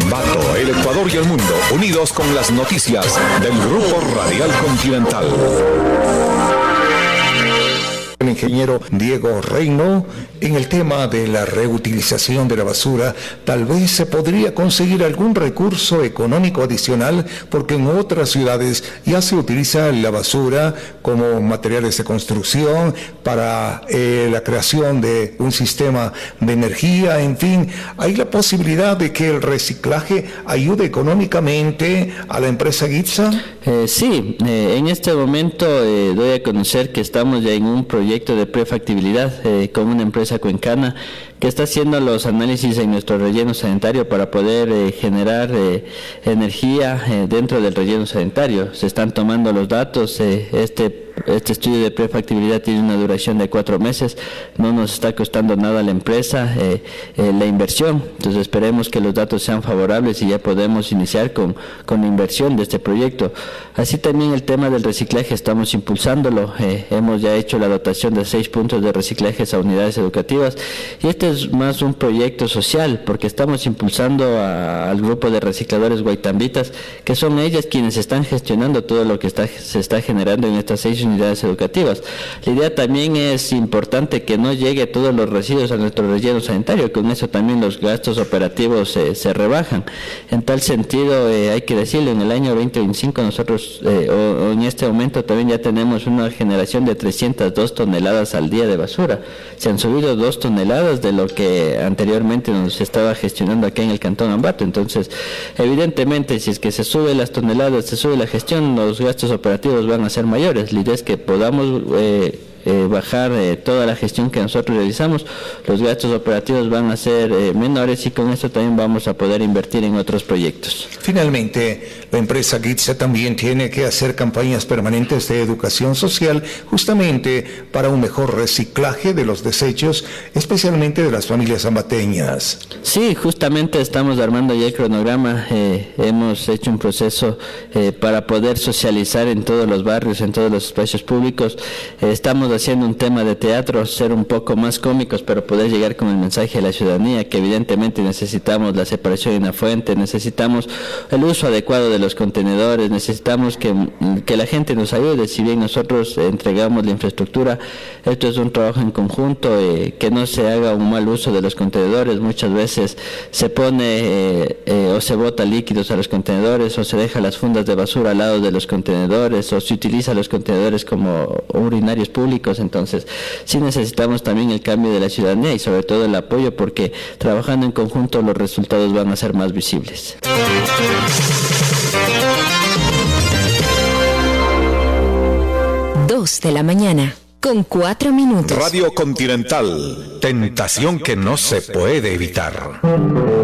Ambato, el Ecuador y el mundo, unidos con las noticias del Grupo Radial Continental. El ingeniero Diego Reino, en el tema de la reutilización de la basura, tal vez se podría conseguir algún recurso económico adicional, porque en otras ciudades ya se utiliza la basura como materiales de construcción para la creación de un sistema de energía, en fin, hay la posibilidad de que el reciclaje ayude económicamente a la empresa GITSA. Sí, en este momento doy a conocer que estamos ya en un proyecto de prefactibilidad con una empresa cuencana que está haciendo los análisis en nuestro relleno sanitario para poder generar energía dentro del relleno sanitario. Se están tomando los datos, este estudio de prefactibilidad tiene una duración de 4 meses, no nos está costando nada a la empresa la inversión, entonces esperemos que los datos sean favorables y ya podemos iniciar con la inversión de este proyecto. Así también el tema del reciclaje estamos impulsándolo, hemos ya hecho la dotación de 6 puntos de reciclajes a unidades educativas y este es más un proyecto social porque estamos impulsando al grupo de recicladores guaitambitas, que son ellas quienes están gestionando todo lo que se está generando en estas 6 unidades educativas. La idea también es importante que no llegue todos los residuos a nuestro relleno sanitario, con eso también los gastos operativos se rebajan. En tal sentido, hay que decirlo, en el año 2025 nosotros, o en este momento también ya tenemos una generación de 302 toneladas al día de basura. Se han subido 2 toneladas de lo que anteriormente nos estaba gestionando aquí en el Cantón Ambato. Entonces, evidentemente, si es que se suben las toneladas, se sube la gestión, los gastos operativos van a ser mayores. La idea es que podamos bajar toda la gestión que nosotros realizamos, los gastos operativos van a ser menores y con esto también vamos a poder invertir en otros proyectos. Finalmente, la empresa GITSA también tiene que hacer campañas permanentes de educación social justamente para un mejor reciclaje de los desechos, especialmente de las familias ambateñas. Sí, justamente estamos armando ya el cronograma, hemos hecho un proceso para poder socializar en todos los barrios, en todos los espacios públicos, estamos haciendo un tema de teatro, ser un poco más cómicos, pero poder llegar con el mensaje a la ciudadanía, que evidentemente necesitamos la separación en la fuente, necesitamos el uso adecuado de los contenedores, necesitamos que la gente nos ayude, si bien nosotros entregamos la infraestructura, esto es un trabajo en conjunto, que no se haga un mal uso de los contenedores, muchas veces se pone o se bota líquidos a los contenedores, o se deja las fundas de basura al lado de los contenedores, o se utiliza los contenedores como urinarios públicos. Entonces sí necesitamos también el cambio de la ciudadanía y sobre todo el apoyo, porque trabajando en conjunto los resultados van a ser más visibles. 2 de la mañana, con 4 minutos. Radio Continental, tentación que no se puede evitar.